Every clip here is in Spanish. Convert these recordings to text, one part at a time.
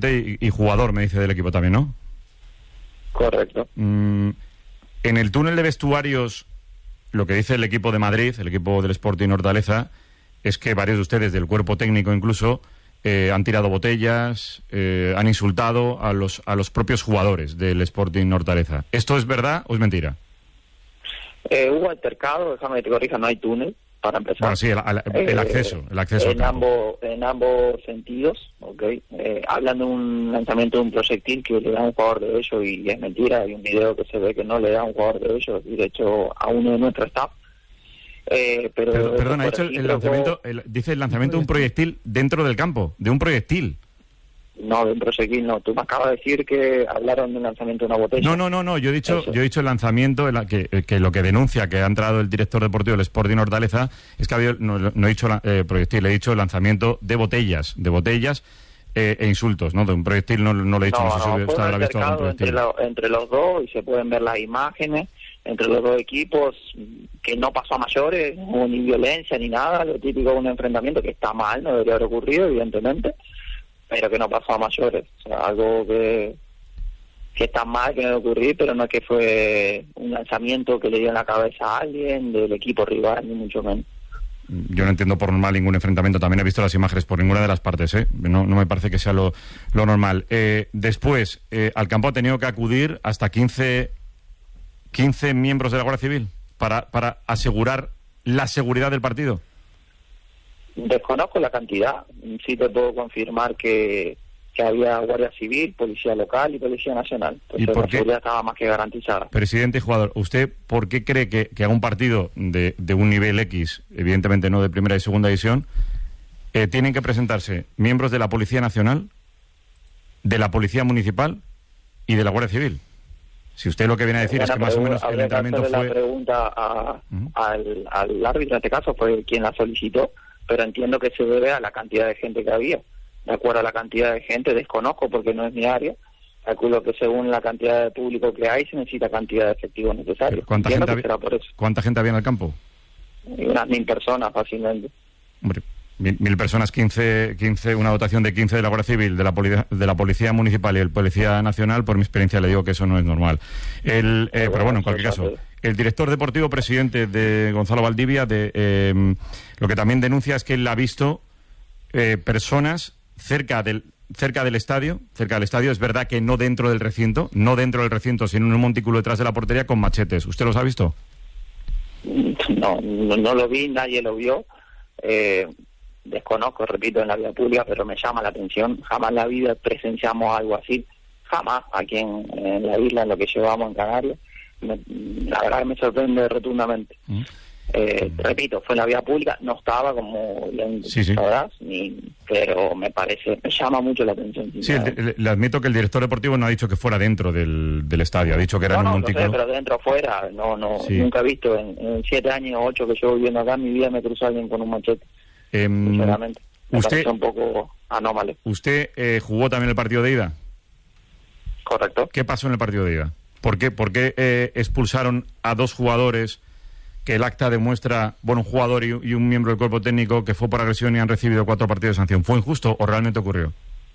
presidente y jugador, me dice, del equipo también, ¿no? Correcto. En el túnel de vestuarios, lo que dice el equipo de Madrid, el equipo del Sporting Hortaleza, es que varios de ustedes, del cuerpo técnico incluso, han tirado botellas, han insultado a los propios jugadores del Sporting Hortaleza. ¿Esto es verdad o es mentira? Hubo altercado, déjame que te corrija, no hay túnel, para empezar. Bueno, sí, el acceso. En ambos sentidos, ¿ok? Hablan de un lanzamiento de un proyectil que le da a un jugador de ellos y es mentira. Hay un video que se ve que no le da a un jugador de ellos y de hecho a uno de nuestro staff. Perdón, ha dicho el lanzamiento, dice el lanzamiento de un proyectil dentro del campo, de un proyectil. No, de un proyectil no. Tú me acabas de decir que hablaron de un lanzamiento de una botella. No. Yo he dicho el lanzamiento, que lo que denuncia que ha entrado el director deportivo del Sporting Hortaleza es que no he dicho proyectil, he dicho lanzamiento de botellas e insultos, ¿no? De un proyectil no lo he dicho, no sé si usted habrá visto algún proyectil. Entre los dos y se pueden ver las imágenes entre los dos equipos, que no pasó a mayores, no hubo ni violencia ni nada, lo típico de un enfrentamiento que está mal, no debería haber ocurrido, evidentemente, pero que no pasó a mayores. O sea, algo que está mal, que no debe ocurrir, pero no es que fue un lanzamiento que le dio en la cabeza a alguien del equipo rival, ni mucho menos. Yo no entiendo por normal ningún enfrentamiento. También he visto las imágenes por ninguna de las partes, ¿eh? No me parece que sea lo normal. Después, al campo ha tenido que acudir hasta 15 miembros de la Guardia Civil para asegurar la seguridad del partido. Desconozco la cantidad. Sí te puedo confirmar que había Guardia Civil, Policía Local y Policía Nacional. Entonces, la seguridad estaba más que garantizada. Presidente y jugador, ¿usted por qué cree que a un partido de un nivel X, evidentemente no de primera y segunda división, tienen que presentarse miembros de la Policía Nacional, de la Policía Municipal y de la Guardia Civil? Si usted lo que viene a decir es que más o menos el entrenamiento fue... La pregunta al árbitro, en este caso fue quien la solicitó, pero entiendo que se debe a la cantidad de gente que había. De acuerdo a la cantidad de gente, desconozco porque no es mi área, calculo que según la cantidad de público que hay se necesita cantidad de efectivos necesarios. ¿Cuánta gente había en el campo? Unas 1000 personas fácilmente. Hombre, 1000 personas, 15, una dotación de 15 de la Guardia Civil, de la Policía Municipal y el Policía Nacional, por mi experiencia le digo que eso no es normal. Pero bueno, en cualquier caso, el director deportivo, presidente de Gonzalo Valdivia, lo que también denuncia es que él ha visto personas cerca del estadio. Es verdad que no dentro del recinto, sino en un montículo detrás de la portería con machetes. ¿Usted los ha visto? No lo vi, nadie lo vio. Desconozco, repito, en la vida pública, pero me llama la atención. Jamás en la vida presenciamos algo así, jamás aquí en la isla, en lo que llevamos en Canarias. La verdad que me sorprende rotundamente. Repito, fue en la vía pública, no estaba como sabrás, pero me llama mucho la atención. Sí, le admito que el director deportivo no ha dicho que fuera dentro del estadio, ha dicho que era en un montículo. No sé, pero dentro o fuera, nunca he visto en 7 años o 8 que llevo viviendo acá, en mi vida me cruzó alguien con un machete. Sinceramente, me parece un poco anómalo. ¿Usted jugó también el partido de ida? Correcto. ¿Qué pasó en el partido de ida? ¿Por qué expulsaron a 2 jugadores que el acta demuestra, un jugador y un miembro del cuerpo técnico que fue por agresión y han recibido 4 partidos de sanción? ¿Fue injusto o realmente ocurrió?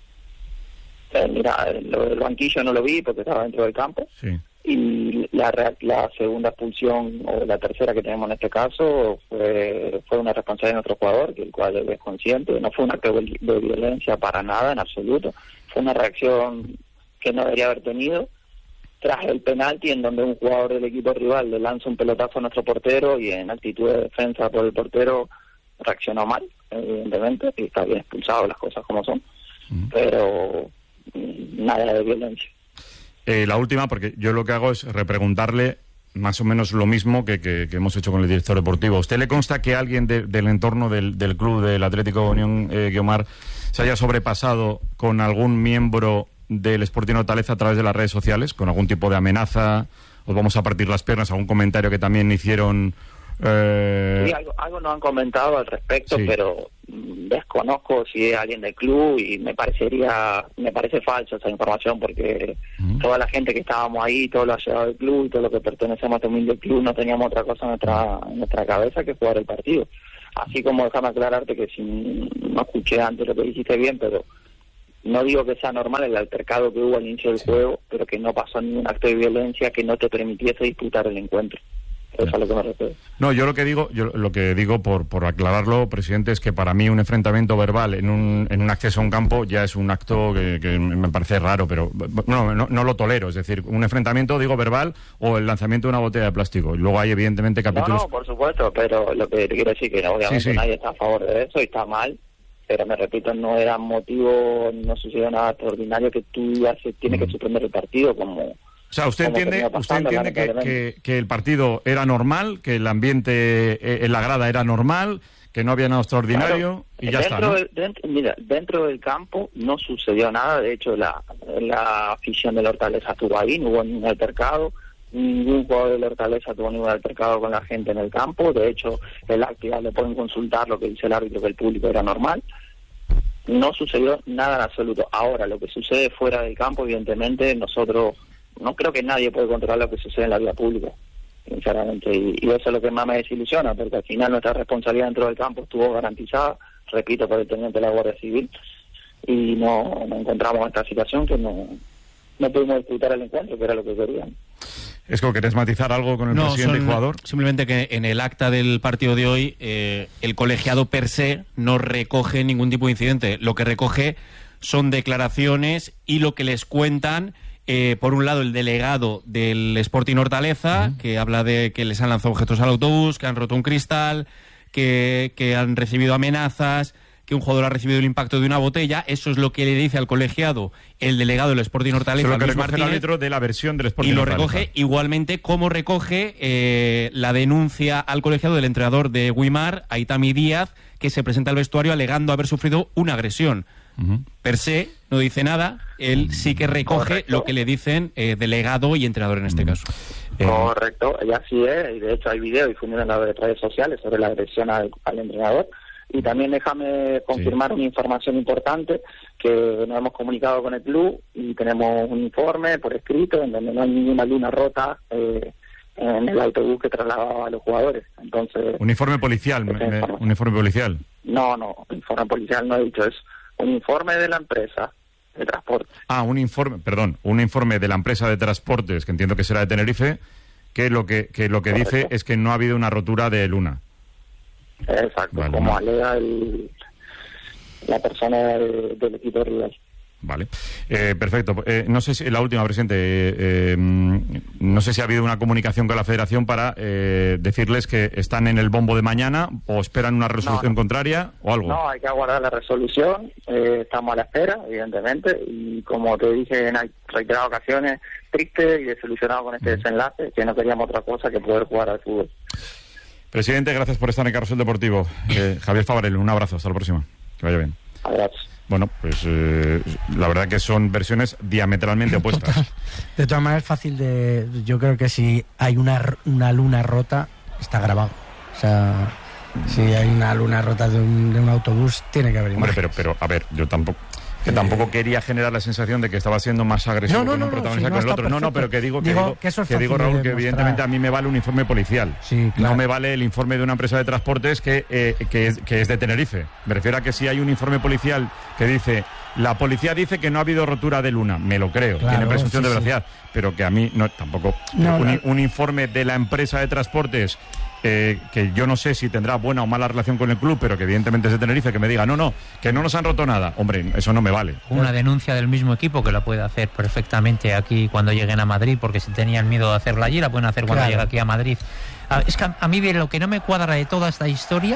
Mira, lo del banquillo no lo vi porque estaba dentro del campo. Sí. Y la segunda expulsión, o la tercera que tenemos en este caso, fue una responsabilidad de nuestro jugador, que el cual es consciente. No fue un acto de violencia para nada, en absoluto. Fue una reacción que no debería haber tenido. Tras el penalti, en donde un jugador del equipo rival le lanza un pelotazo a nuestro portero y en actitud de defensa por el portero reaccionó mal, evidentemente, y está bien expulsado, las cosas como son, pero nada de violencia. La última, porque yo lo que hago es repreguntarle más o menos lo mismo que hemos hecho con el director deportivo. ¿A usted le consta que alguien del entorno del club del Atlético Unión Guiomar se haya sobrepasado con algún miembro del Sporting Hortaleza a través de las redes sociales, con algún tipo de amenaza, os vamos a partir las piernas, algún comentario que también hicieron? Sí, algo nos han comentado al respecto, sí. Pero desconozco si es alguien del club y me parece falsa esa información porque toda la gente que estábamos ahí, todo lo allegado del club y todo lo que pertenecemos también del club, no teníamos otra cosa en nuestra cabeza que jugar el partido. Así como déjame aclararte que si no escuché antes lo que dijiste bien, pero No digo que sea normal el altercado que hubo al inicio del juego, pero que no pasó ningún acto de violencia que no te permitiese disputar el encuentro. Eso es a lo que me refiero. No, yo lo que digo, por aclararlo, presidente, es que para mí un enfrentamiento verbal en un acceso a un campo ya es un acto que me parece raro, pero no lo tolero. Es decir, un enfrentamiento, digo, verbal o el lanzamiento de una botella de plástico. Y luego hay, evidentemente, capítulos... No, por supuesto, pero lo que quiero decir es que obviamente nadie está a favor de eso y está mal, pero me repito, no era no sucedió nada extraordinario que tú tienes que suspender el partido como... O sea, ¿usted entiende que el partido era normal, que el ambiente en la grada era normal, que no había nada extraordinario y ya está, ¿no? Dentro del campo no sucedió nada. De hecho, la afición del Hortaleza estuvo ahí, no hubo ningún altercado. Ningún jugador del Hortaleza tuvo ningún altercado con la gente en el campo. De hecho, el actividad le pueden consultar lo que dice el árbitro, que el público era normal. No sucedió nada en absoluto. Ahora, lo que sucede fuera del campo, evidentemente, nosotros... No creo que nadie puede controlar lo que sucede en la vida pública, sinceramente, y eso es lo que más me desilusiona, porque al final nuestra responsabilidad dentro del campo estuvo garantizada, repito, por el teniente de la Guardia Civil, y no encontramos esta situación que no pudimos disputar el encuentro, que era lo que querían. ¿Es que querés matizar algo con el presidente y jugador? Simplemente que en el acta del partido de hoy, el colegiado per se no recoge ningún tipo de incidente. Lo que recoge son declaraciones y lo que les cuentan. Por un lado, el delegado del Sporting Hortaleza, que habla de que les han lanzado objetos al autobús, que han roto un cristal, que han recibido amenazas, que un jugador ha recibido el impacto de una botella. Eso es lo que le dice al colegiado el delegado del Sporting Hortaleza, Luis Martínez, el árbitro de la versión del Sporting Hortaleza. Y lo recoge igualmente como recoge la denuncia al colegiado del entrenador de Guimar, Aitami Díaz, que se presenta al vestuario alegando haber sufrido una agresión. Per se no dice nada, él sí que recoge lo que le dicen delegado y entrenador en este caso. Correcto, y así es, y de hecho hay videos difundidos en las redes sociales sobre la agresión al entrenador. Y también déjame confirmar una información importante, que nos hemos comunicado con el club y tenemos un informe por escrito en donde no hay ninguna luna rota en el autobús que trasladaba a los jugadores. Entonces, un informe policial. Un informe policial. No, informe policial no he dicho eso. Un informe de la empresa de transporte. Un informe de la empresa de transportes, que entiendo que será de Tenerife, que lo que dice es que no ha habido una rotura de luna. Exacto, vale, como alega la persona del equipo rival. Vale, perfecto. No sé si la última, presidente, no sé si ha habido una comunicación con la Federación para decirles que están en el bombo de mañana o esperan una resolución contraria o algo. No, hay que aguardar la resolución. Estamos a la espera, evidentemente, y como te dije en reiteradas ocasiones, triste y desilusionado con este desenlace, que no queríamos otra cosa que poder jugar al fútbol. Presidente, gracias por estar en Carrusel Deportivo. Javier Favarel, un abrazo, hasta la próxima. Que vaya bien. Abrazos. Bueno, pues la verdad que son versiones diametralmente opuestas. De todas maneras, es fácil de... Yo creo que si hay una luna rota, está grabado. O sea, si hay una luna rota de un autobús, tiene que haber imágenes. Hombre, pero a ver, yo tampoco quería generar la sensación de que estaba siendo más agresivo con un protagonista que con el otro. Perfecto. No, pero que digo, de Raúl, que evidentemente a mí me vale un informe policial. Sí, claro. No me vale el informe de una empresa de transportes que es de Tenerife. Me refiero a que si hay un informe policial que dice, la policía dice que no ha habido rotura de luna, me lo creo, tiene presunción de veracidad, pero que a mí tampoco. Un informe de la empresa de transportes que yo no sé si tendrá buena o mala relación con el club, pero que evidentemente es de Tenerife, que me diga, que no nos han roto nada. Hombre, eso no me vale. Una denuncia del mismo equipo que la puede hacer perfectamente aquí cuando lleguen a Madrid, porque si tenían miedo de hacerla allí, la pueden hacer cuando llegue aquí a Madrid. Es que a mí lo que no me cuadra de toda esta historia,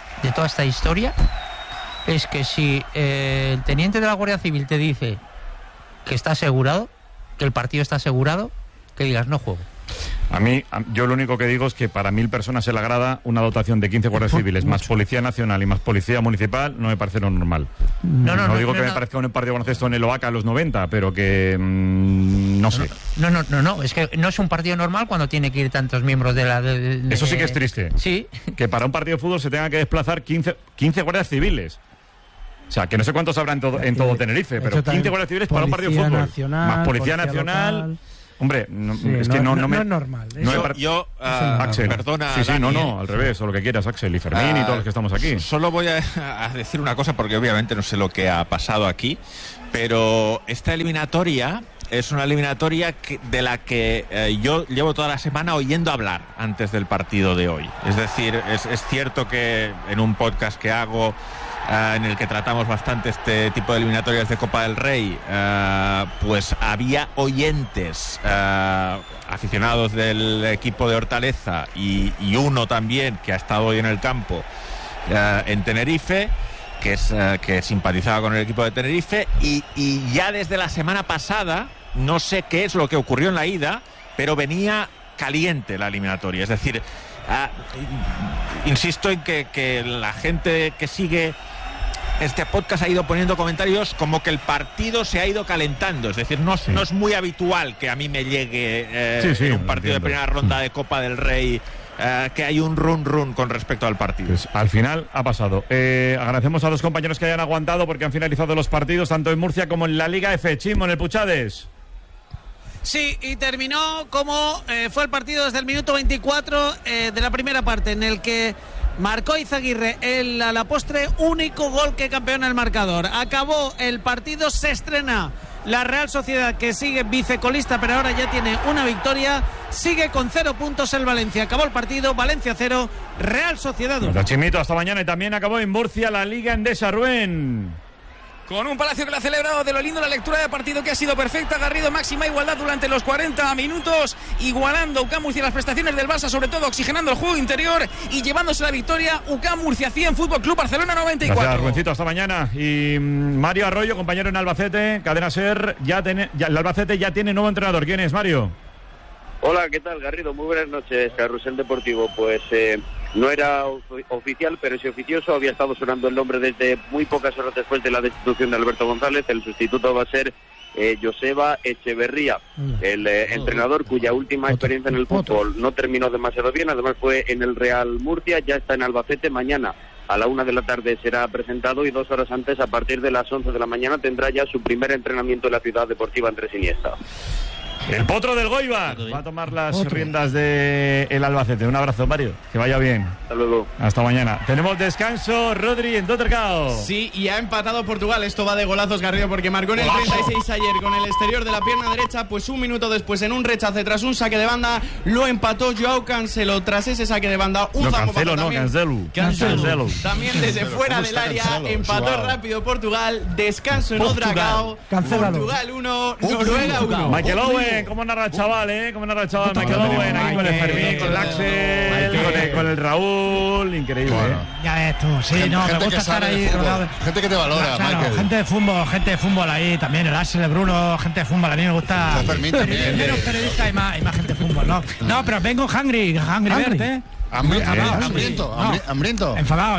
es que si el teniente de la Guardia Civil te dice que está asegurado, que el partido está asegurado, que digas, no juego. Yo lo único que digo es que para 1.000 personas en la grada, una dotación de 15 guardias civiles, más Policía Nacional y más Policía Municipal, no me parece lo normal. No digo que me parezca un partido de baloncesto en el OACA a los 90, pero que no sé. No, es que no es un partido normal cuando tiene que ir tantos miembros de la... Eso sí que es triste. Sí. Que para un partido de fútbol se tengan que desplazar 15 guardias civiles. O sea, que no sé cuántos habrá en todo Tenerife, pero 15 guardias civiles para un partido de fútbol. Más Policía Nacional... Local. Hombre, es que no es normal. Axel. Perdona. Sí, al revés, o lo que quieras, Axel y Fermín y todos los que estamos aquí. Solo voy a decir una cosa, porque obviamente no sé lo que ha pasado aquí, pero esta eliminatoria es una eliminatoria de la que yo llevo toda la semana oyendo hablar antes del partido de hoy. Es decir, es cierto que en un podcast que hago, en el que tratamos bastante este tipo de eliminatorias de Copa del Rey, pues había oyentes, aficionados del equipo de Hortaleza y uno también que ha estado hoy en el campo en Tenerife, que simpatizaba con el equipo de Tenerife, y ya desde la semana pasada, no sé qué es lo que ocurrió en la ida, pero venía caliente la eliminatoria. Es decir, insisto en que la gente que sigue este podcast ha ido poniendo comentarios como que el partido se ha ido calentando. Es decir, no es muy habitual que a mí me llegue en un partido de primera ronda de Copa del Rey que hay un run con respecto al partido. Pues al final ha pasado. Agradecemos a los compañeros que hayan aguantado porque han finalizado los partidos tanto en Murcia como en la Liga F. Chimo, en el Puchades. Sí, y terminó como fue el partido desde el minuto 24 de la primera parte, en el que marcó Izaguirre a la postre único gol que campeona el marcador. Acabó el partido, se estrena la Real Sociedad, que sigue vicecolista, pero ahora ya tiene una victoria. Sigue con 0 puntos el Valencia. Acabó el partido, Valencia 0, Real Sociedad 1. Gracias, Chimito, hasta mañana. Y también acabó en Murcia la Liga Endesa. Rubén. Con un Palacio que lo ha celebrado de lo lindo, la lectura de partido que ha sido perfecta. Garrido, máxima igualdad durante los 40 minutos, igualando UCAM Murcia las prestaciones del Barça, sobre todo oxigenando el juego interior y llevándose la victoria. UCAM Murcia 100, Fútbol Club Barcelona 94. Gracias, Rubencito, hasta mañana. Y Mario Arroyo, compañero en Albacete, Cadena SER, el Albacete ya tiene nuevo entrenador. ¿Quién es, Mario? Hola, ¿qué tal, Garrido? Muy buenas noches, Carrusel Deportivo. Pues no era oficial, pero sí oficioso. Había estado sonando el nombre desde muy pocas horas después de la destitución de Alberto González. El sustituto va a ser Joseba Echeverría, el entrenador cuya última experiencia en el fútbol no terminó demasiado bien. Además fue en el Real Murcia, ya está en Albacete. Mañana a la 1 de la tarde será presentado y 2 horas antes, a partir de las 11 de la mañana, tendrá ya su primer entrenamiento en la ciudad deportiva Andrés Iniesta. El potro del Goibar va a tomar las riendas del Albacete. Un abrazo, Mario. Que vaya bien. Hasta luego. Hasta mañana. Tenemos descanso, Rodri, en Dottercao. Sí, y ha empatado Portugal. Esto va de golazos, Garrido, porque marcó en el 36 ayer con el exterior de la pierna derecha. Pues un minuto después, en un rechace tras un saque de banda, lo empató Joao Cancelo. Tras ese saque de banda, un Cancelo, Cancelo. También desde fuera del área, Cancelo? Empató rápido Portugal. Descanso en Odragao. Portugal 1, Noruega 1. Michael Owen. ¿Cómo narra el chaval, ¿Cómo narra el chaval Michael Owen? Aquí con el Fermín, con el Axel, con el Raúl. Increíble, Ya ves tú, sí, gente, no, me gusta estar ahí rodado. Gente que te valora, claro, Michael. Gente de fútbol ahí también, el Axel, el Bruno, gente de fútbol. A mí me gusta. Fermín también. Menos periodistas y más gente de fútbol, ¿no? No, pero vengo hungry Bird, Hambriento. Enfadado.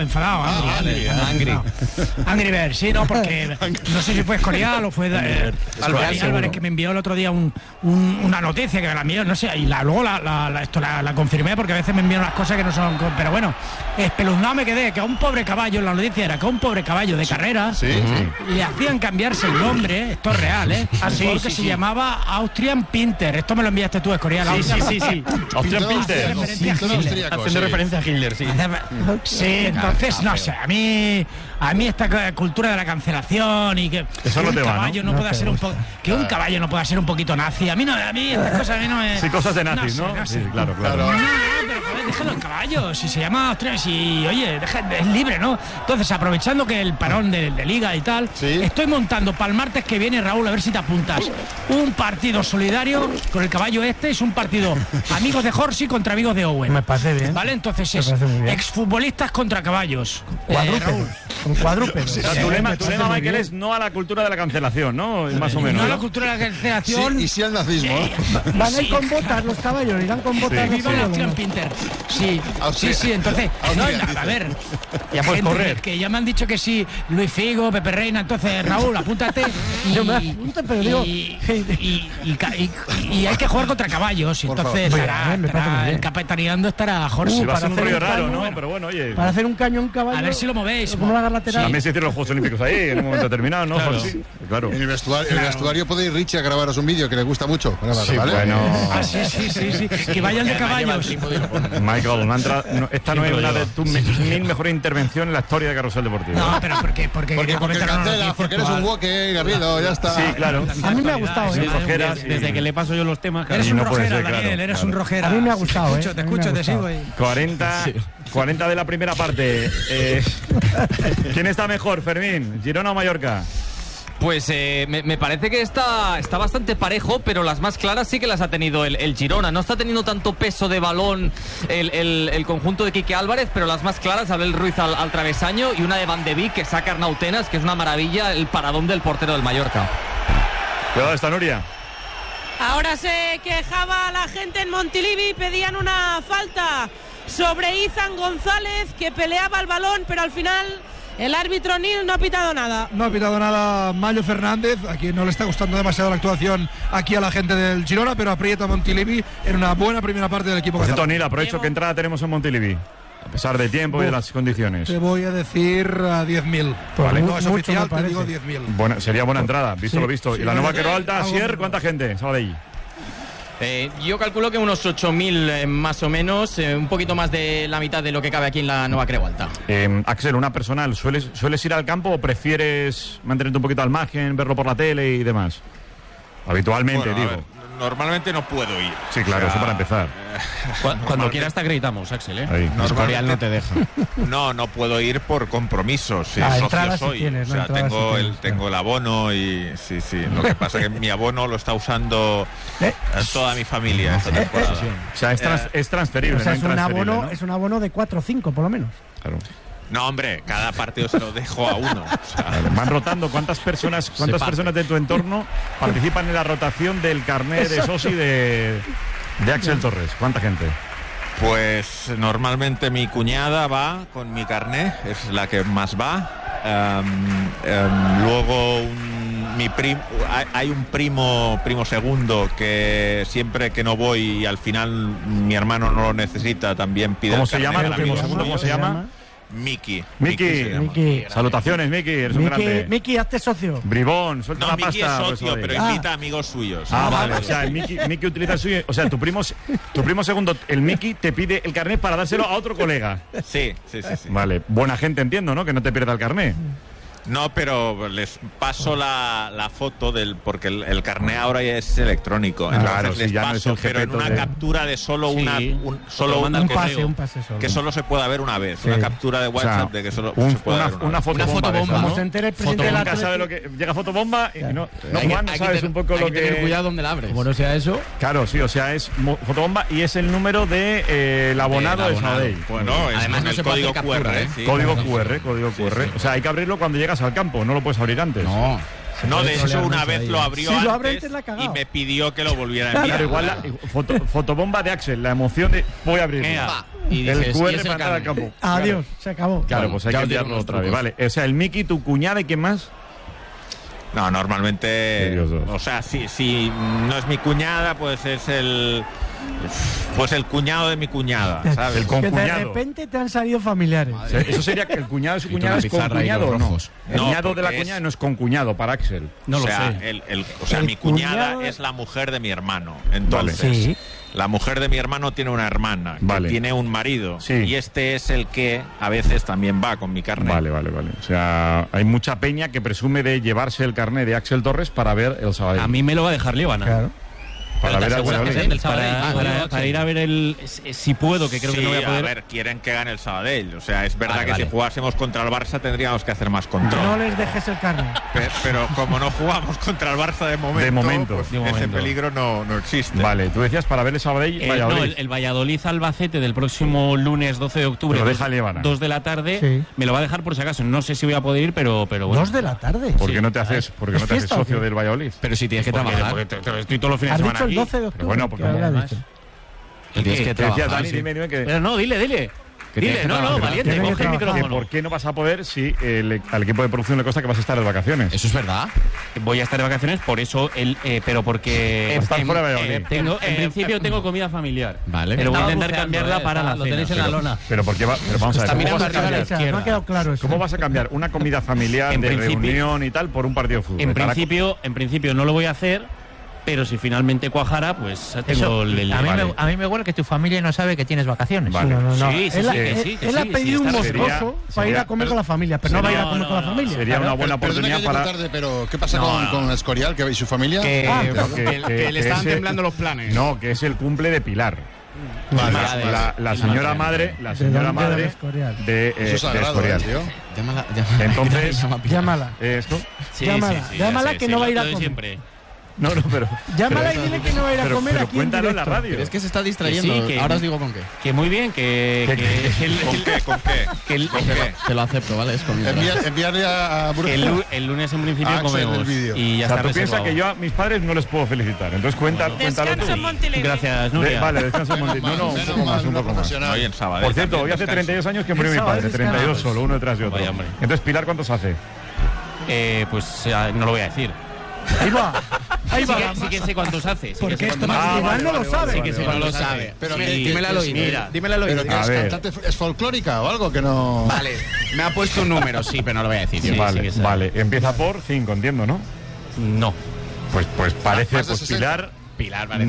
Angry Bird, sí, no, porque no sé si fue Escorial o fue Álvarez, que me envió el otro día una noticia que me la envió, no sé, y luego la confirmé, porque a veces me envían las cosas que no son. Pero bueno, espeluznado me quedé, que a un pobre caballo, la noticia era que a un pobre caballo de carrera le hacían cambiarse el nombre, esto es real, porque se llamaba Austrian Pinter. Esto me lo enviaste tú, Escorial. Sí. Austrian Pinter. Haciendo referencia a Hitler, sí. Sí, entonces, no sé, a mí esta cultura de la cancelación y que un caballo no pueda ser un caballo no pueda ser un poquito nazi. A mí estas cosas no me. Sí, cosas de nazis, ¿no? Sí, claro. No, pero joder, déjalo el caballo. Si se llama Australia, oye, es libre, ¿no? Entonces, aprovechando que el parón de Liga y tal, estoy montando para el martes que viene, Raúl, a ver si te apuntas. Un partido solidario con el caballo es un partido amigos de Horsey contra amigos de Owen. Me parece bien. ¿Vale? Entonces es exfutbolistas contra caballos. Cuadrúpedos. Tu lema, Michael, es no a la cultura de la cancelación, ¿no? Más o menos. No a la cultura de la cancelación. Sí, y sí al nazismo. Van a ir con botas los caballos, irán con botas. Viva la Austrian Pinter. Sí, entonces. A ver. Ya puedes correr. Que ya me han dicho que sí, Luis Figo, Pepe Reina. Entonces, Raúl, apúntate. Y hay que jugar contra caballos. Entonces el capitaneando estará mejor Sí, sí. va a ser un hacer rollo un raro, caño, ¿no? Pero bueno, oye. Para hacer un caño a un caballo. A ver si lo movéis. Como una garra lateral. También se hicieron los Juegos Olímpicos ahí, en un momento determinado, ¿no? Claro. Sí, claro. En el vestuario puede ir Richie a grabaros un vídeo que le gusta mucho. Sí, ¿vale? bueno. Ah, sí. Que vayan de caballos. Michael, esta no es una de tus mil mejores intervenciones en la historia de Carrusel Deportivo. No, pero porque Porque comentar una cancela, noticia porque eres un actual. woke, Garrido, ya está. Sí, claro. A mí me ha gustado, Sí, ¿eh? rojeras y- Desde que le paso yo los temas, Eres Y un no puede rojera, ser, claro, Daniel, eres claro. un rojera. A mí me ha gustado, Te ¿eh? escucho, te A mí me ha escucho, te gustado. sigo. 40 de la primera parte. ¿Quién está mejor, Fermín? ¿Girona o Mallorca? Pues me parece que está bastante parejo, pero las más claras sí que las ha tenido el Girona. No está teniendo tanto peso de balón el conjunto de Quique Álvarez, pero las más claras, Abel Ruiz al travesaño y una de Van de Beek que saca a Arnautenas, que es una maravilla, el paradón del portero del Mallorca. Cuidado, está Nuria. Ahora se quejaba la gente en Montilivi, pedían una falta sobre Izan González, que peleaba el balón, pero al final el árbitro Nil no ha pitado nada. No ha pitado nada Mayo Fernández, a quien no le está gustando demasiado la actuación aquí a la gente del Girona, pero aprieta a Montilivi en una buena primera parte del equipo. Por cierto, Nil, aprovecho que entrada tenemos en Montilivi, a pesar del tiempo y de las condiciones. Te voy a decir a 10.000. Vale. No es Mucho, oficial, me te parece. digo 10.000. Bueno, sería buena entrada, visto Sí. lo visto. Sí, ¿Y la nueva sí, Quero Alta, algo Sier, mejor. cuánta gente? Sabadell. Yo calculo que unos 8.000 más o menos, un poquito más de la mitad de lo que cabe aquí en la Nueva Creu Alta. Axel, una personal, ¿sueles ir al campo o prefieres mantenerte un poquito al margen, verlo por la tele y demás? Habitualmente, Bueno, a digo. ver, normalmente no puedo ir. Sí, claro, O sea, eso para empezar. Cuando quieras te acreditamos, Axel, ¿eh? Ahí. El Escorial no te deja. No puedo ir por compromisos. Sí, socio entradas sí soy. tienes, o sea, ¿no? Entradas tengo sí tienes, tengo el abono y sí. Lo que pasa es que mi abono lo está usando toda mi familia esta temporada. O sea, es transferible, O sea, no intransferible, ¿no? es un abono de 4 o 5, por lo menos. Claro. No, hombre, cada partido se lo dejo a uno. O sea, Vale, van rotando. ¿Cuántas personas de tu entorno participan en la rotación del carnet de soci de Axel Torres? ¿Cuánta gente? pues normalmente mi cuñada va con mi carné, es la que más va. Luego hay un primo segundo que siempre que no voy y al final mi hermano no lo necesita, también pide. ¿Cómo el se carné llama el del primo amigo segundo? suyo. ¿Cómo se llama? Miki. Miki. Salutaciones, Miki. Eres un grande. Miki, hazte socio. Bribón, suelta No, la Miki es pasta. socio, pues, pero oye. invita a amigos suyos. Vale. O sea, el Miki utiliza el suyo. O sea, tu primo segundo, el Miki, te pide el carnet para dárselo a otro colega. Sí. Vale. Buena gente, entiendo, ¿no? Que no te pierda el carnet. No, pero les paso la foto porque el carné ahora ya es electrónico. Entonces Claro, sí, les ya no es paso, el pero en jepeto una de- captura de solo Sí, Un pase solo. que solo se pueda ver una vez. Sí. Una captura de O sea, WhatsApp de que solo se pueda ver una fotobomba. fotobomba, de esas, Como ¿no? se entere el presidente de la Fotobomba, ¿sabes lo que llega fotobomba? Y no, Juan, no sabes un poco lo que. donde la abres. Como no sea eso. Claro, sí, o sea, es fotobomba y es el número de el abonado de Sabadell. Bueno, es Además, con no el se puede código hacer QR. captura, ¿eh? Sí. Código QR. O sea, hay que abrirlo cuando llegas al campo, no lo puedes abrir antes. No, de hecho una vez lo abrió Si lo abre antes antes, la ha cagado. y me pidió que lo volviera a enviar. Claro, igual fotobomba de Axel, la emoción de voy a abrirlo. Y El dices, QR ¿y ese para entrar al carnet? campo. Adiós, se acabó. Claro, pues hay Ya que os dieron enviarlo los otra vez. trucos. Vale, o sea, el Miki, tu cuñada y quién más. No, normalmente, Ellos dos. o sea, si no es mi cuñada, pues es el cuñado de mi cuñada, ¿sabes? El Que de concuñado. repente te han salido familiares. O sea, eso sería que el cuñado de su Y tú cuñada una es pizarra y concuñado los o no. rojos. El No, cuñado de la porque cuñada es- no es concuñado para Axel. No lo o sea, sé. El mi cuñada cuñado- es la mujer de mi hermano. Entonces, Sí. la mujer de mi hermano tiene una hermana, Vale. que tiene un marido. Sí. Y este es el que a veces también va con mi carnet. Vale. O sea, hay mucha peña que presume de llevarse el carnet de Axel Torres para ver el Sabadell. A mí me lo va a dejar Líbana. Claro. Para ver al Valladolid. Para ir a ver si puedo, que creo que Sí, no voy a poder. a ver, quieren que gane el Sabadell. O sea, es verdad Vale, que vale. si jugásemos contra el Barça tendríamos que hacer más control. No les dejes el carne. Pero como no jugamos contra el Barça de momento, pues de ese momento. peligro no existe. Vale, tú decías para ver el Sabadell No, Valladolid. el Valladolid-Albacete del próximo lunes 12 de octubre, Te lo deja Líbana. 2 de la tarde, Sí. me lo va a dejar por si acaso. No sé si voy a poder ir, pero bueno. 2 de la tarde. ¿Por qué no te haces, ¿Es fiesta o socio qué? del Valladolid? Pero si tienes que Porque- trabajar. porque estoy todos los fines Has de dicho semana el aquí. 12 de Pero octubre. bueno, porque ¿Qué habrá además- dicho? Que tienes que Te decía trabajar. Dani, sí. dime que... Pero no, dile. Dile, no, valiente, coge el micrófono. ¿Por qué no vas a poder si al equipo de producción le consta que vas a estar de vacaciones? Eso es verdad. Voy a estar de vacaciones, por eso, pero porque... Estás fuera de Valladolid. En principio tengo comida familiar. Vale. Pero voy a intentar cambiarla para la cena. Lo tenéis en la lona. Pero vamos a ver, ¿cómo vas a cambiar? No ha quedado claro eso. ¿Cómo vas a cambiar una comida familiar de reunión y tal por un partido de fútbol? En principio no lo voy a hacer, pero si finalmente cuajara, pues tengo a mí me huele que tu familia no sabe que tienes vacaciones. Vale. No. Sí, Él ha pedido un moscoso para ir a comer con la familia, pero no va a ir a comer con la familia. Sería una buena oportunidad para... tarde, pero ¿qué pasa con Escorial y su familia? Que le estaban temblando los planes. No, que es el cumple de Pilar. La señora madre de Escorial. Entonces, llámala. ¿Esto? Llámala que no va a ir a comer. No, pero... Llámala y dile que no va a ir a comer aquí en cuéntalo en la directo. radio. Pero es que se está distrayendo. Ahora os digo con qué. Que muy bien, ¿Con qué? Te lo acepto, ¿vale? Es con Enviarle a Bruno. el lunes en principio comemos. Y ya está tú piensas que yo a mis padres no les puedo felicitar. Entonces cuéntalo tú. Descanso en Montilivi. Gracias, Nuria. Vale, descanso en Montilivi. No, un poco más. Hoy en Sabadell. Por cierto, hoy hace 32 años que murió mi padre. 32 solo, uno detrás de otro. Entonces, Pilar, ¿cuántos hace? Pues no lo voy a decir. Ahí va. Sí que sé cuántos hace. Porque esto no lo sabe. Sí que sé cuántos lo sabe. Pero dímela al oído. ¿Pero que es cantante, es folclórica o algo que no...? Vale, me ha puesto un número, sí, pero no lo voy a decir. Vale. Empieza por 5, entiendo, ¿no? No. Pues parece, Pilar parece...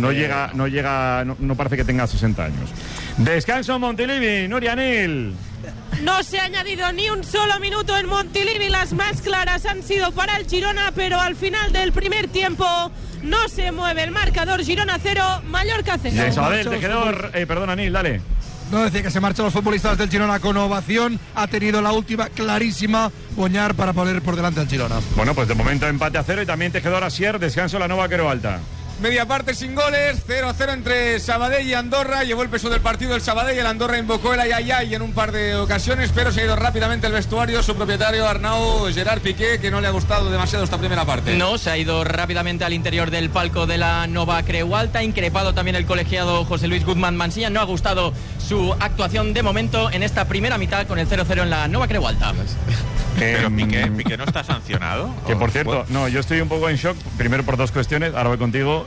No parece que tenga 60 años. Descanso en Montilivi, Nuria Nil. No se ha añadido ni un solo minuto en Montilivi. Las más claras han sido para el Girona, pero al final del primer tiempo no se mueve el marcador. Girona 0, Mallorca 0. De Sabadell, tejedor. Perdona, Nil, dale. No, decía que se marchan los futbolistas del Girona con ovación. Ha tenido la última clarísima Boñar para poner por delante al Girona. Bueno, pues de momento empate a 0 y también tejedor Asier. Descanso la Nova Quero Alta. Media parte sin goles, 0-0 entre Sabadell y Andorra. Llevó el peso del partido el Sabadell. El Andorra invocó el ay en un par de ocasiones, pero se ha ido rápidamente el vestuario. Su propietario Arnau Gerard Piqué, que no le ha gustado demasiado esta primera parte. No, se ha ido rápidamente al interior del palco de la Nova Creu Alta. Increpado también el colegiado José Luis Guzmán Mansilla. No ha gustado su actuación de momento en esta primera mitad con el 0-0 en la Nova Creu Alta. Pero Piqué no está sancionado. Que por cierto, no, yo estoy un poco en shock. Primero por dos cuestiones. Ahora voy contigo.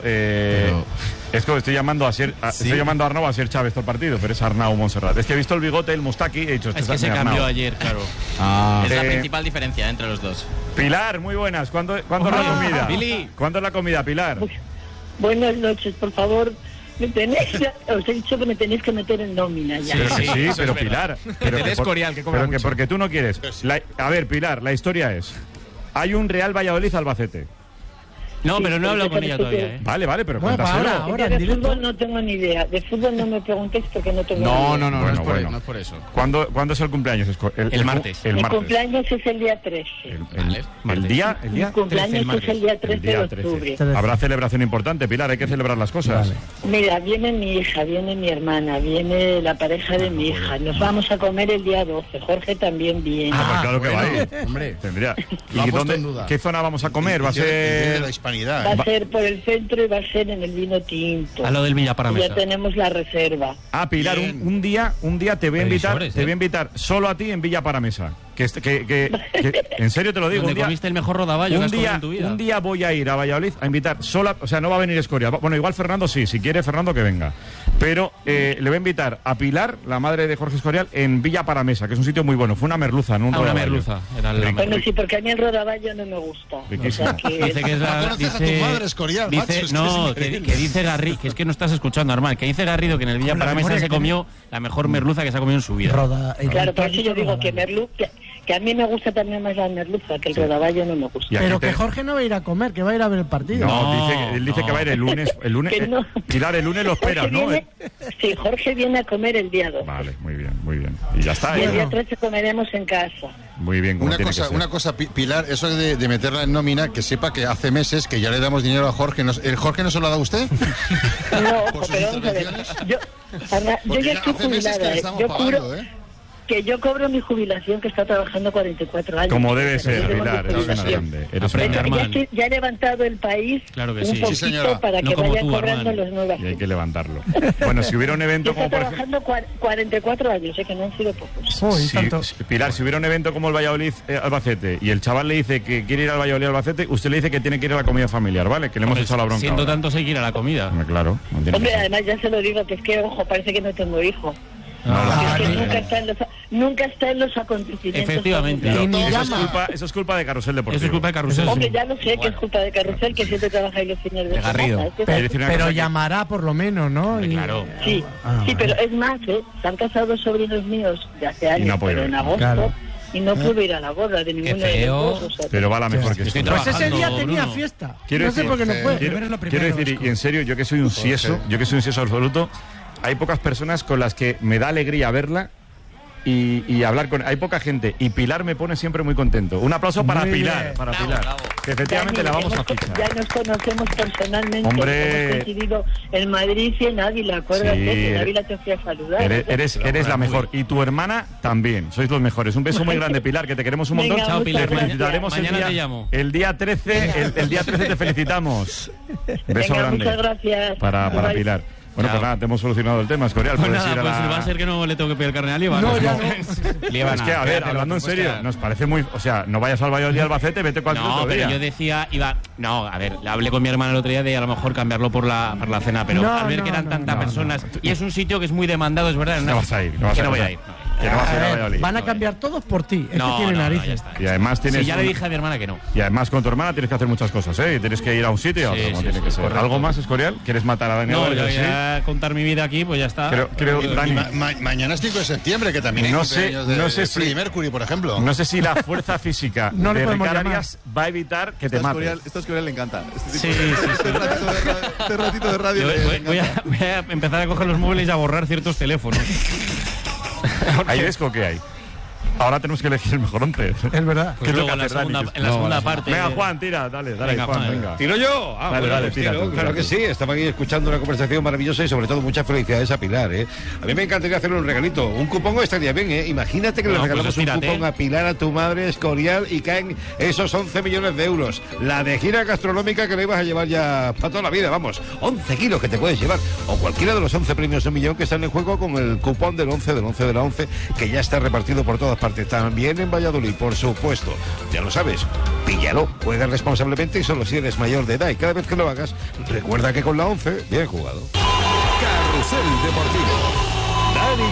Es que estoy llamando a Arnau a ser Chávez todo el partido, pero es Arnau Montserrat. Es que he visto el bigote, el Mustaki, he dicho... Es que se cambió ayer, claro. Es la principal diferencia entre los dos. Pilar, muy buenas. ¿Cuándo es la comida? Billy. ¿Cuándo es la comida, Pilar? Buenas noches, por favor. Os he dicho que me tenéis que meter en nómina ya. Pero Pilar. Porque tú no quieres. A ver, Pilar, la historia es... Hay un Real Valladolid Albacete. No, pero no he hablado con ella todavía, ¿eh? Vale, pero bueno, cuéntaselo. De fútbol no tengo ni idea. De fútbol no me preguntéis porque no tengo ni idea. No es por eso. ¿Cuándo es el cumpleaños? El martes. Mi cumpleaños es el día 13. ¿El día? Mi cumpleaños es el día 13 de octubre. Habrá celebración importante, Pilar, hay que celebrar las cosas. Mira, viene mi hija, viene mi hermana, viene la pareja de mi hija. Nos vamos a comer el día 12. Jorge también viene. Pues claro que va a ir. Hombre, tendría. ¿Y dónde? ¿Qué zona vamos a comer? Va a ser... Va a ser por el centro y va a ser en el Vino Tinto. A lo del Villa para Mesa. Ya tenemos la reserva. Pilar, un día te voy a invitar solo a ti en Villa para Mesa. En serio te lo digo. Donde comiste el mejor rodaballo en tu vida. Un día voy a ir a Valladolid a invitar solo, o sea, no va a venir Escoria. Bueno, igual Fernando sí, si quiere Fernando que venga. Pero le voy a invitar a Pilar, la madre de Jorge Escorial, en Villa para Mesa, que es un sitio muy bueno. Fue una merluza, no un rodaballo. Una merluza. Bueno, sí, porque a mí el rodaballo no me gusta. O sea, dice que es la... que dice Garrido, que es que no estás escuchando, Armand, que dice Garrido que en el Villa para Mesa se comió la mejor merluza que se ha comido en su vida. Claro, por eso yo digo que a mí me gusta también más la merluza, que el rodaballo no me gusta. Pero que Jorge no va a ir a comer, que va a ir a ver el partido. Él dice que va a ir el lunes. No. Pilar, el lunes lo esperas, ¿no? Sí, Jorge viene a comer el día 2. Vale, muy bien. Y ya está. Y el día 13 comeremos en casa. Muy bien, una cosa, Pilar, eso de meterla en nómina, que sepa que hace meses que ya le damos dinero a Jorge. ¿El Jorge no se lo ha dado a usted? No, pero vamos a ver. Yo ya estoy jubilada. Que yo cobro mi jubilación, que está trabajando 44 años. Como debe ser, Pilar, eres una grande. Ya he levantado el país claro que un sí. poquito para que vaya cobrando los nuevos. Y hay que levantarlo. Bueno, si hubiera un evento como... Está trabajando 44 años, que no han sido pocos. Pilar, si hubiera un evento como el Valladolid-Albacete y el chaval le dice que quiere ir al Valladolid-Albacete, usted le dice que tiene que ir a la comida familiar, ¿vale? Que le hemos echado la bronca. Siendo tanto, se quiere ir a la comida. Claro. Hombre, además ya se lo digo, que es que, ojo, parece que no tengo hijo. Nunca está en los acontecimientos. Efectivamente. Eso es culpa de Carrusel Deportivo. Eso es culpa de Carrusel. Hombre, ya lo sé que es culpa de Carrusel, que siempre trabaja ahí los señores de Garrido. Pero llamará por lo menos, ¿no? Claro. Sí, pero es más, se han casado sobrinos míos de hace años, pero en agosto. Claro. Y no pude ir a la boda de ninguno de los dos. Pero va la mejor que estoy. Pues ese día tenía fiesta. No sé por qué no fue. Quiero decir, y en serio, yo que soy un sieso absoluto, hay pocas personas con las que me da alegría verla y hablar con... Hay poca gente y Pilar me pone siempre muy contento. Un aplauso para Pilar. Bravo. Que efectivamente la vamos a fichar. Ya nos conocemos personalmente. Hombre, hemos coincidido en Madrid y en Ávila. Acuérdate que en Ávila te fui a saludar. Eres la mejor. Y tu hermana también. Sois los mejores. Un beso muy grande, Pilar, que te queremos un montón. Venga, chao, Pilar. Te felicitaremos Mañana te llamo. El día 13. El día 13 te felicitamos. Beso grande. Muchas gracias. Para Pilar. Bueno, pues nada, te hemos solucionado el tema, Escorial. Pues nada, va a ser que no le tengo que pedir carne a Lieva. No, ya no. Es que, a ver, hablando en serio, nos parece muy... O sea, no vayas al Valladolid Albacete, vete cualquier otro día. No, pero yo decía, a ver, hablé con mi hermana el otro día de a lo mejor cambiarlo por la cena, pero al ver que eran tantas personas, y es un sitio que es muy demandado, es verdad. No vas a ir. Que no voy a ir. Van a cambiar todos por ti. Es que tiene narices. Y además tienes... Sí, ya le dije a mi hermana que no. Y además con tu hermana tienes que hacer muchas cosas, ¿eh? Y tienes que ir a un sitio y a otro, como tiene que ser. ¿Algo más, Escorial? ¿Quieres matar a Daniel? No, yo voy a contar mi vida aquí, pues ya está. Creo Dani... Mañana es 5 de septiembre, que también no sé si Freddie Mercury, por ejemplo. No sé si la fuerza física de Ricard Arias va a evitar que te mate. Esto a Escorial le encanta. Sí. Este ratito de radio. Voy a empezar a coger los móviles y a borrar ciertos teléfonos. ¿Hay desco que hay? Ahora tenemos que elegir el mejor 11. Es verdad. Pues luego en la segunda parte. Venga, Juan, tira, dale, Juan, venga. ¿Tiro yo? Dale, tira. Claro que sí, estaba aquí escuchando una conversación maravillosa y sobre todo muchas felicidades a Pilar, ¿eh? A mí me encantaría hacerle un regalito. Un cupón estaría bien, ¿eh? Imagínate que le regalamos un cupón a Pilar, a tu madre, Escorial, y caen esos 11 millones de euros. La de gira gastronómica que le ibas a llevar ya para toda la vida, vamos. 11 kilos que te puedes llevar. O cualquiera de los 11 premios de $1 millón que están en juego con el cupón del 11 de la 11, que ya está repartido por todas partes. También en Valladolid, por supuesto. Ya lo sabes, píllalo, juega responsablemente y solo si eres mayor de edad. Y cada vez que lo hagas, recuerda que con la 11, bien jugado. Carrusel Deportivo. Dani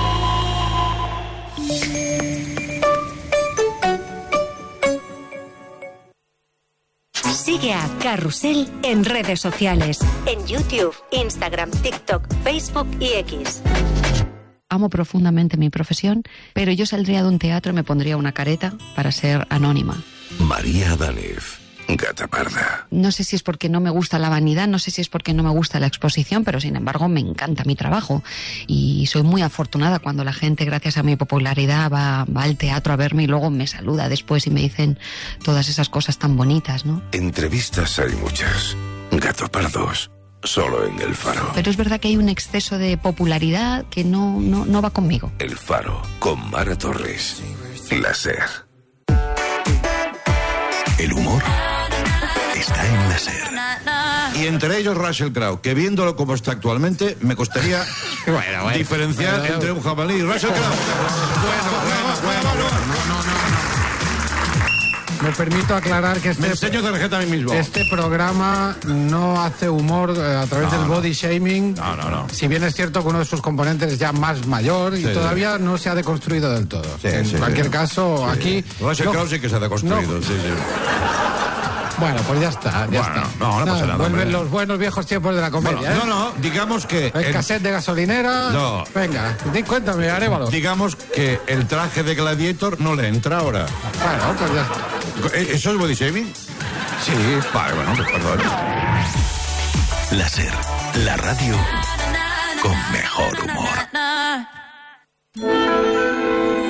Garrido. Sigue a Carrusel en redes sociales. En YouTube, Instagram, TikTok, Facebook y X. Amo profundamente mi profesión, pero yo saldría de un teatro y me pondría una careta para ser anónima. María Danez, Gata Parda. No sé si es porque no me gusta la vanidad, no sé si es porque no me gusta la exposición, pero sin embargo me encanta mi trabajo. Y soy muy afortunada cuando la gente, gracias a mi popularidad, va al teatro a verme y luego me saluda después y me dicen todas esas cosas tan bonitas, ¿no? Entrevistas hay muchas. Gato Pardos. Solo en El Faro. Pero es verdad que hay un exceso de popularidad que no va conmigo. El Faro, con Mara Torres. La SER. El humor está en la SER. Y entre ellos Russell Crowe, que viéndolo como está actualmente, me costaría diferenciar entre un jabalí y Russell Crowe. Me permito aclarar que Me enseño tarjeta a mí mismo. Este programa no hace humor a través del body shaming. No. Si bien es cierto que uno de sus componentes es ya más mayor y todavía no se ha deconstruido del todo. En cualquier caso, aquí... Russell Crowe sí que se ha deconstruido, Bueno, pues ya está. No pasa nada. Vuelven los buenos viejos tiempos de la comedia. Bueno, digamos que... El cassette de gasolinera... No. Venga, cuéntame, Arévalo. Digamos que el traje de Gladiator no le entra ahora. Bueno, pues ya está. ¿Eso es body shaming? Sí. Vale, bueno, pues perdón. La SER, la radio con mejor humor. En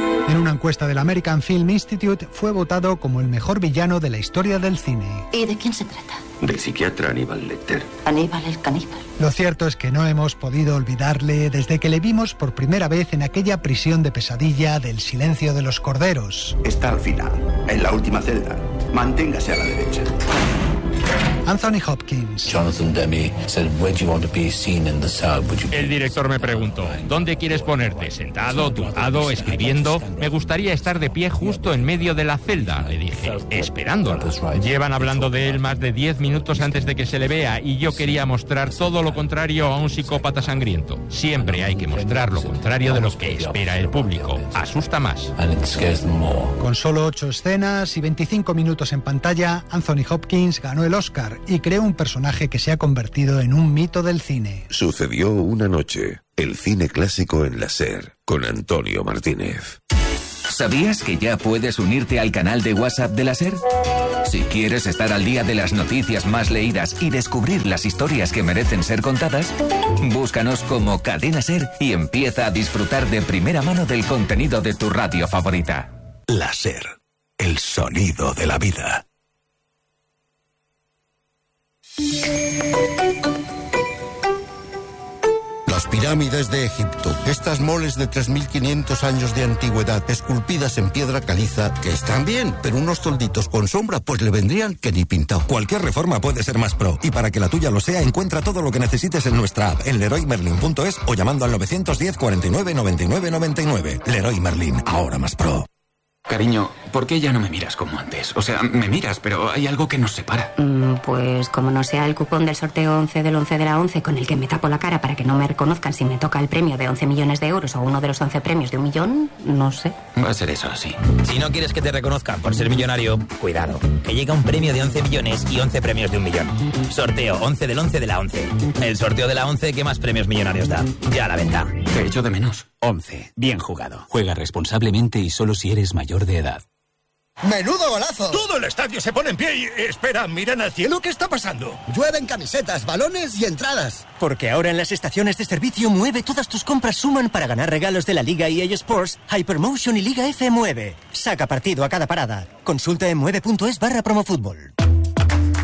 una encuesta del American Film Institute, fue votado como el mejor villano de la historia del cine. ¿Y de quién se trata? Del psiquiatra Aníbal Lecter. Aníbal el caníbal. Lo cierto es que no hemos podido olvidarle desde que le vimos por primera vez en aquella prisión de pesadilla del Silencio de los Corderos. Está al final, en la última celda. Manténgase a la derecha. Anthony Hopkins. Jonathan Demme said, "Where do you want to be seen in the cell? El director me preguntó, ¿dónde quieres ponerte? ¿Sentado, tumbado, escribiendo? Me gustaría estar de pie justo en medio de la celda, le dije, esperándola. Llevan hablando de él más de 10 minutos antes de que se le vea y yo quería mostrar todo lo contrario a un psicópata sangriento. Siempre hay que mostrar lo contrario de lo que espera el público. Asusta más. Con solo 8 escenas y 25 minutos en pantalla, Anthony Hopkins ganó el Oscar y creó un personaje que se ha convertido en un mito del cine. Sucedió una noche. El cine clásico en la SER, con Antonio Martínez. ¿Sabías que ya puedes unirte al canal de WhatsApp de la SER? Si quieres estar al día de las noticias más leídas y descubrir las historias que merecen ser contadas, búscanos como Cadena SER y empieza a disfrutar de primera mano del contenido de tu radio favorita. La SER, el sonido de la vida. Las pirámides de Egipto, estas moles de 3.500 años de antigüedad, esculpidas en piedra caliza, que están bien, pero unos tolditos con sombra pues le vendrían que ni pintado. Cualquier reforma puede ser más pro, y para que la tuya lo sea, encuentra todo lo que necesites en nuestra app, en leroymerlin.es o llamando al 910 49 99 99. Leroy Merlin, ahora más pro. Cariño, ¿por qué ya no me miras como antes? O sea, me miras, pero hay algo que nos separa. Pues como no sea el cupón del sorteo 11 del 11 de la 11 con el que me tapo la cara para que no me reconozcan si me toca el premio de 11 millones de euros o uno de los 11 premios de 1 millón, no sé. Va a ser eso, sí. Si no quieres que te reconozcan por ser millonario, cuidado, que llega un premio de 11 millones y 11 premios de 1 millón. Sorteo 11 del 11 de la 11. El sorteo de la 11 que más premios millonarios da. Ya a la venta. Te echo de menos. 11. Bien jugado. Juega responsablemente y solo si eres mayor de edad. ¡Menudo golazo! Todo el estadio se pone en pie y... Espera, miran al cielo, ¿qué está pasando? Llueven camisetas, balones y entradas. Porque ahora en las estaciones de servicio Mueve todas tus compras suman para ganar regalos de la Liga EA Sports, Hypermotion y Liga F Mueve. Saca partido a cada parada. Consulta en mueve.es/promofútbol.